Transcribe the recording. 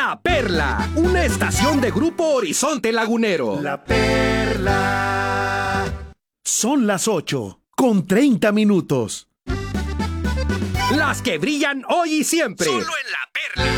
La Perla, una estación de Grupo Horizonte Lagunero. La Perla. Son las 8:30. Las que brillan hoy y siempre. Solo en La